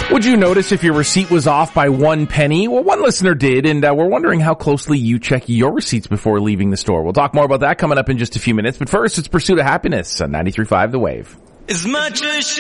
Would you notice if your receipt was off by 1 penny? Well, one listener did, and we're wondering how closely you check your receipts before leaving the store. We'll talk more about that coming up in just a few minutes, but first, it's Pursuit of Happiness on 93.5 The Wave. As much as